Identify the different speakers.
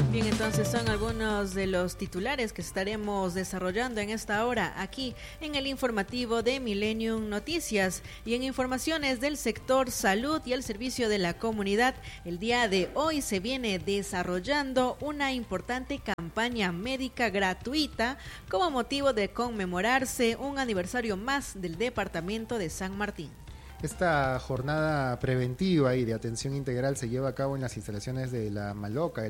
Speaker 1: Bien, entonces son algunos de los titulares que estaremos desarrollando en esta hora aquí en el informativo de Millennium Noticias y en informaciones del sector salud y el servicio de la comunidad. El día de hoy se viene desarrollando una importante campaña médica gratuita como motivo de conmemorarse un aniversario más del departamento de San Martín.
Speaker 2: Esta jornada preventiva y de atención integral se lleva a cabo en las instalaciones de La Maloca,